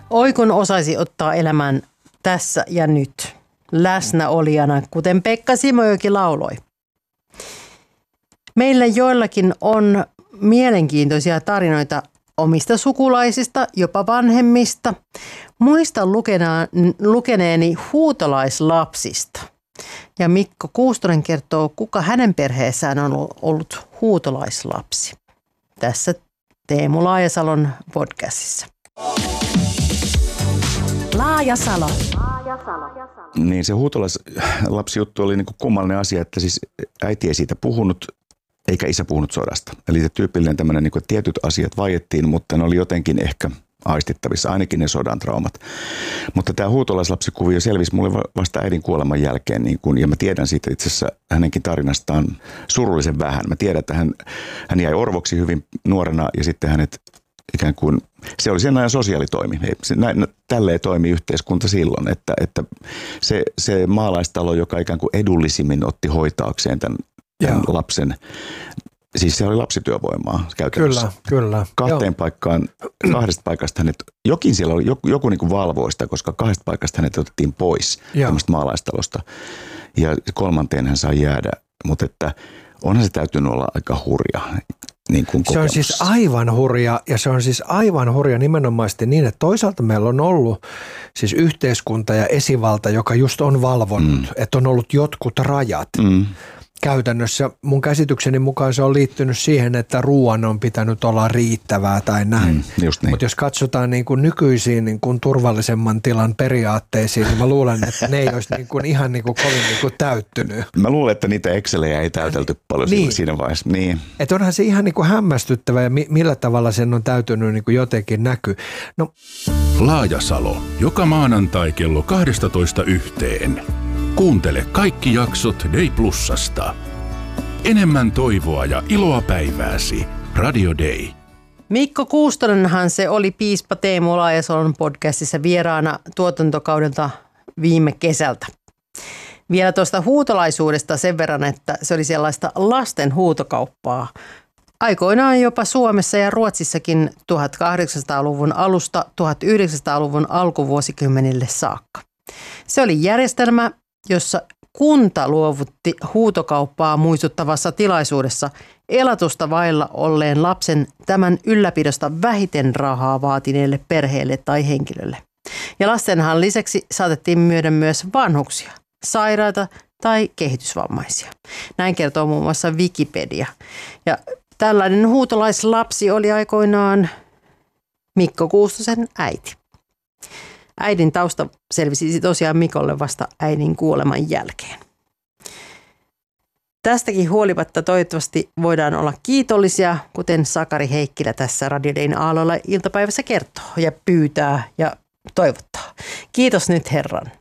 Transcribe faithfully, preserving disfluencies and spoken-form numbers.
Oi kun osaisi ottaa elämän tässä ja nyt läsnäolijana, kuten Pekka Simojoki lauloi. Meillä joillakin on mielenkiintoisia tarinoita omista sukulaisista, jopa vanhemmista. Muistan lukeneeni huutolaislapsista. Ja Mikko Kuustonen kertoo, kuka hänen perheessään on ollut huutolaislapsi. Tässä Teemu Laajasalon podcastissa. Laajasalo. Niin se huutolaislapsijuttu oli niin kuin kummallinen asia, että siis äiti ei siitä puhunut, eikä isä puhunut sodasta. Eli se tyypillinen tämmöinen, niin kuin tietyt asiat vaiettiin, mutta ne oli jotenkin ehkä aistittavissa, ainakin ne sodan traumat. Mutta tämä huutolaislapsikuvio selvisi mulle vasta äidin kuoleman jälkeen, niin kun, ja mä tiedän siitä itse asiassa hänenkin tarinastaan surullisen vähän. Mä tiedän, että hän, hän jäi orvoksi hyvin nuorena, ja sitten hänet ikään kuin, se oli sen ajan sosiaalitoimi. Se, näin, tälleen toimi yhteiskunta silloin, että, että se, se maalaistalo, joka ikään kuin edullisimmin otti hoitaakseen tämän, tämän lapsen, siis se oli lapsityövoimaa käytännössä. Kyllä, kyllä. Kahteen Joo. paikkaan, kahdesta paikasta hänet, jokin siellä oli, joku, joku niin kuin valvoi sitä, koska kahdesta paikasta hänet otettiin pois tämmöistä maalaistalosta. Ja kolmanteen hän sai jäädä, mutta että onhan se täytynyt olla aika hurja. Niin kuin se on siis aivan hurja, ja se on siis aivan hurja nimenomaisesti niin, että toisaalta meillä on ollut siis yhteiskunta ja esivalta, joka just on valvonnut, mm. että on ollut jotkut rajat. Mm. Käytännössä mun käsitykseni mukaan se on liittynyt siihen, että ruoan on pitänyt olla riittävää tai näin. Mm, niin. Mutta jos katsotaan niin kuin nykyisiin niin kuin turvallisemman tilan periaatteisiin, niin mä luulen, että ne ei olisi niin kuin ihan niin kuin kovin niin kuin täyttynyt. Mä luulen, että niitä Excelejä ei täytelty paljon niin. siinä vaiheessa. Niin. Että onhan se ihan niin kuin hämmästyttävä ja mi- millä tavalla sen on täytynyt niin kuin jotenkin näkyy. No. Laajasalo. Joka maanantai kello kaksitoista yhteen. Kuuntele kaikki jaksot Day Plusasta. Enemmän toivoa ja iloa päivääsi. Radio Day. Mikko Kuustonenhan se oli piispa Teemu Laajasalon podcastissa vieraana tuotantokaudelta viime kesältä. Vielä tuosta huutolaisuudesta sen verran, että se oli sellaista lasten huutokauppaa. Aikoinaan jopa Suomessa ja Ruotsissakin tuhatkahdeksansataaluvun alusta tuhatyhdeksänsataaluvun alkuvuosikymmenille saakka. Se oli järjestelmä, jossa kunta luovutti huutokauppaa muistuttavassa tilaisuudessa elatusta vailla olleen lapsen tämän ylläpidosta vähiten rahaa vaatineelle perheelle tai henkilölle. Ja lastenhan lisäksi saatettiin myydä myös vanhuksia, sairaita tai kehitysvammaisia. Näin kertoo muun muassa Wikipedia. Ja tällainen huutolaislapsi oli aikoinaan Mikko Kuustosen äiti. Äidin tausta selvisi tosiaan Mikolle vasta äidin kuoleman jälkeen. Tästäkin huolimatta toivottavasti voidaan olla kiitollisia, kuten Sakari Heikkilä tässä Radio Dayn aalloilla iltapäivässä kertoo ja pyytää ja toivottaa. Kiitos nyt Herran.